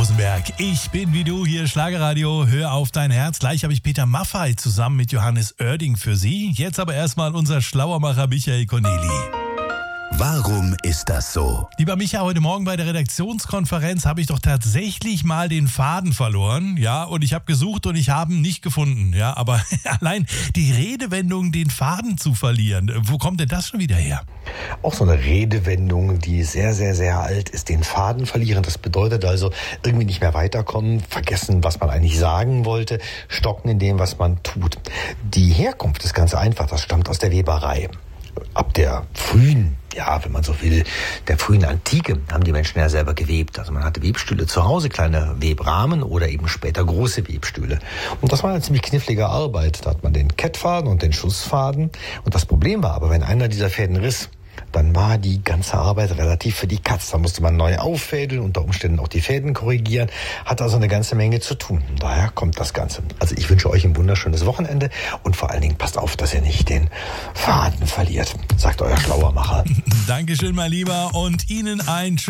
Rosenberg. Ich bin wie du, hier Schlagerradio, hör auf dein Herz. Gleich habe ich Peter Maffay zusammen mit Johannes Oerding für Sie. Jetzt aber erstmal unser Schlauermacher Michael Corneli. Warum ist das so? Lieber Micha, heute Morgen bei der Redaktionskonferenz habe ich doch tatsächlich mal den Faden verloren. Ja, und ich habe gesucht und ich habe ihn nicht gefunden. Ja, aber allein die Redewendung, den Faden zu verlieren, wo kommt denn das schon wieder her? Auch so eine Redewendung, die sehr, sehr, sehr alt ist. Den Faden verlieren, das bedeutet also irgendwie nicht mehr weiterkommen, vergessen, was man eigentlich sagen wollte, stocken in dem, was man tut. Die Herkunft ist ganz einfach, das stammt aus der Weberei. Ab der frühen, ja, wenn man so will, der frühen Antike haben die Menschen ja selber gewebt. Also man hatte Webstühle zu Hause, kleine Webrahmen oder eben später große Webstühle. Und das war eine ziemlich knifflige Arbeit. Da hat man den Kettfaden und den Schussfaden. Und das Problem war aber, wenn einer dieser Fäden riss, dann war die ganze Arbeit relativ für die Katz. Da musste man neu auffädeln, unter Umständen auch die Fäden korrigieren. Hat also eine ganze Menge zu tun. Daher kommt das Ganze. Also ich wünsche euch ein wunderschönes Wochenende und vor allen Dingen passt auf, dass ihr nicht den Faden verliert, sagt euer Schlauermacher. Dankeschön, mein Lieber, und Ihnen ein